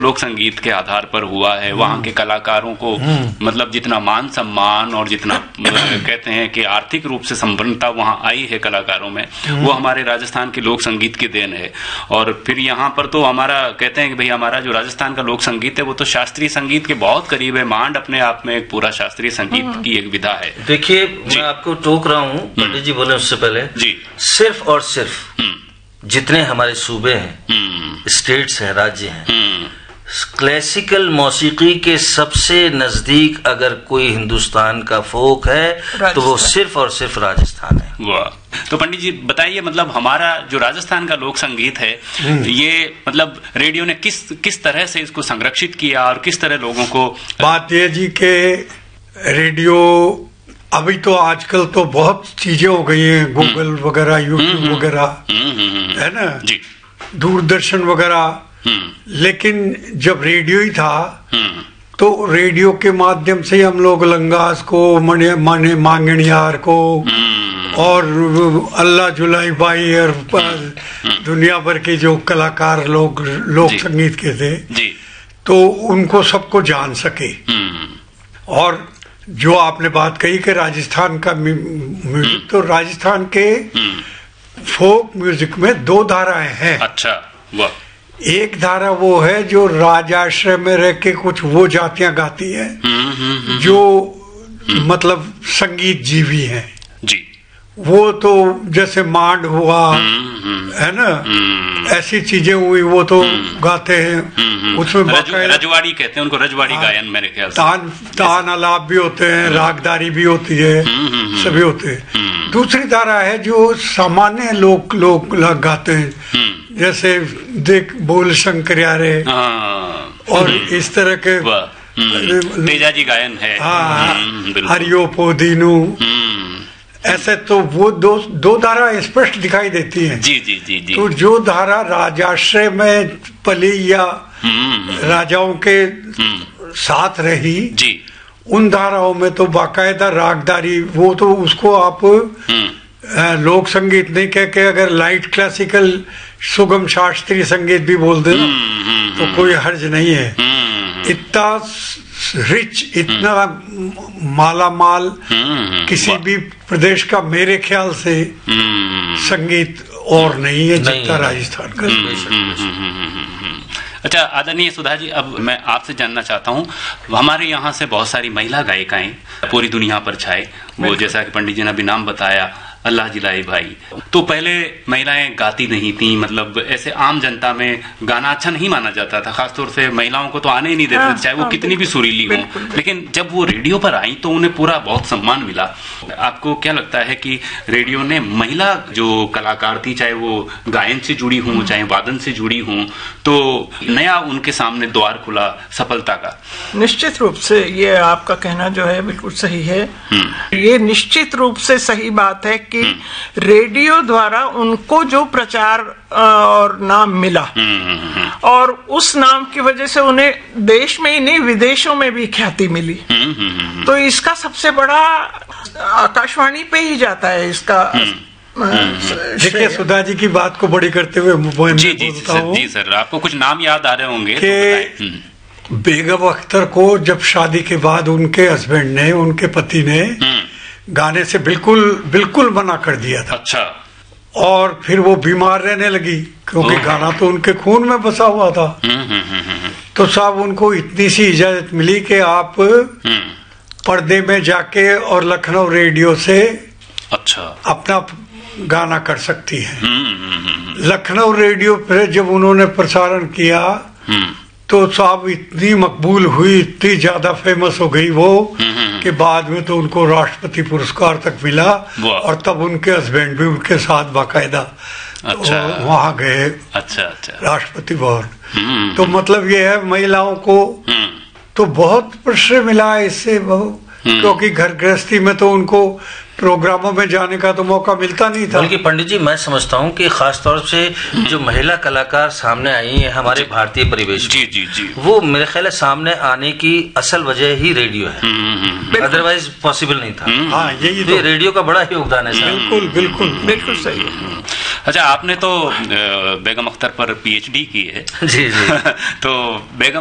लोक संगीत के आधार पर हुआ है। वहाँ के कलाकारों को मतलब जितना मान सम्मान और जितना कहते हैं कि आर्थिक रूप से संपन्नता वहाँ आई है कलाकारों में, वो हमारे राजस्थान के लोक संगीत की देन है। और फिर यहाँ पर तो हमारा कहते हैं कि भाई हमारा जो राजस्थान का लोक संगीत है वो तो शास्त्रीय संगीत के बहुत करीब है। मांड अपने आप में एक पूरा शास्त्रीय संगीत की एक विधा है। देखिए, मैं आपको टोक रहा हूँ, पंडित जी बोले उससे पहले जी, सिर्फ और सिर्फ जितने हमारे सूबे हैं, स्टेट्स हैं, राज्य हैं, क्लासिकल मौसीकी के सबसे नजदीक अगर कोई हिंदुस्तान का फोक है तो वो सिर्फ और सिर्फ राजस्थान है। वाह। तो पंडित जी बताइए, मतलब हमारा जो राजस्थान का लोक संगीत है ये मतलब रेडियो ने किस तरह से इसको संरक्षित किया और किस तरह लोगों को। बात यह जी के रेडियो अभी तो आजकल तो बहुत चीजें हो गई हैं, गूगल वगैरह, यूट्यूब वगैरह है ना जी, दूरदर्शन वगैरह, लेकिन जब रेडियो ही था तो रेडियो के माध्यम से हम लोग लंगास को, मने मांगणियार को और अल्लाह जुलाई बाई और दुनिया भर के जो कलाकार लोग लोक संगीत के थे तो उनको सबको जान सके। और जो आपने बात कही कि राजस्थान का म्यूजिक, तो राजस्थान के फोक म्यूजिक में दो धाराएं हैं। अच्छा, वाह। एक धारा वो है जो राजाश्रय में रह के कुछ वो जातियां गाती हैं जो मतलब संगीत जीवी हैं जी, वो तो जैसे मांड हुआ है ना, ऐसी चीजें हुई वो तो गाते हैं। उसमें रजवाड़ी कहते हैं उनको, रजवाड़ी गायन मेरे ख्याल से। तान आलाप भी होते हैं, रागदारी भी होती है, सभी होते हैं। दूसरी धारा है जो सामान्य लोग गाते हैं, जैसे देख बोल शंकरियारे और इस तरह के तेजाजी गायन है। हरियो पोदीनू, ऐसे तो वो दो धारा स्पष्ट दिखाई देती हैं। जी जी जी जी। तो जो धारा राजाश्रय में पली या राजाओं के साथ रही जी, उन धाराओं में तो बाकायदा रागदारी, वो तो उसको आप लोक संगीत नहीं कह के अगर लाइट क्लासिकल सुगम शास्त्रीय संगीत भी बोल दे तो कोई हर्ज नहीं है। इतना रिच, इतना माला माल किसी भी प्रदेश का मेरे ख्याल से संगीत और नहीं है जितना राजस्थान का। अच्छा आदरणीय सुधा जी, अब मैं आपसे जानना चाहता हूँ, हमारे यहाँ से बहुत सारी महिला गायिकाएं पूरी दुनिया पर छाए, वो जैसा कि पंडित जी ने अभी नाम बताया अल्लाह जिलाई भाई, तो पहले महिलाएं गाती नहीं थी, मतलब ऐसे आम जनता में गाना अच्छा नहीं माना जाता था, खासतौर से महिलाओं को तो आने ही नहीं देते थे, चाहे वो कितनी भी सुरीली हो। लेकिन जब वो रेडियो पर आई तो उन्हें पूरा बहुत सम्मान मिला। आपको क्या लगता है कि रेडियो ने महिला जो कलाकार थी, चाहे वो गायन से जुड़ी हों चाहे वादन से जुड़ी हों, तो नया उनके सामने द्वार खुला सफलता का? निश्चित रूप से ये आपका कहना जो है बिल्कुल सही है। ये निश्चित रूप से सही बात है कि रेडियो द्वारा उनको जो प्रचार और नाम मिला और उस नाम की वजह से उन्हें देश में ही नहीं विदेशों में भी ख्याति मिली, तो इसका सबसे बड़ा आकाशवाणी पे ही जाता है इसका। देखिए सुधा जी की बात को बड़ी करते हुए जी सर, आपको कुछ नाम याद आ रहे होंगे कि बेगम अख्तर को जब शादी के बाद उनके हस्बैंड ने, उनके पति ने गाने से बिल्कुल मना कर दिया था। अच्छा। और फिर वो बीमार रहने लगी क्योंकि गाना तो उनके खून में बसा हुआ था। तो साहब उनको इतनी सी इजाजत मिली कि आप पर्दे में जाके और लखनऊ रेडियो से अच्छा अपना गाना कर सकती हैं। लखनऊ रेडियो पर जब उन्होंने प्रसारण किया तो साहब इतनी मकबूल हुई, इतनी ज्यादा फेमस हो गई वो कि बाद में तो उनको राष्ट्रपति पुरस्कार तक मिला। और तब उनके हस्बैंड भी उनके साथ बाकायदा अच्छा वहां गए। अच्छा राष्ट्रपति भवन। तो मतलब ये है महिलाओं को तो बहुत प्रश्रय मिला है इससे, क्योंकि घर गृहस्थी में तो उनको प्रोग्रामों में जाने का तो मौका मिलता नहीं था। बल्कि पंडित जी मैं समझता हूँ कि खास तौर से जो महिला कलाकार सामने आई है हमारे भारतीय परिवेश में, जी वो मेरे ख्याल है सामने आने की असल वजह ही रेडियो है, अदरवाइज पॉसिबल नहीं था। हाँ यही तो रेडियो का बड़ा योगदान है। बिल्कुल सही है। अच्छा, आपने तो बेगम अख्तर पर पीएचडी की है। जी जी। तो बेगम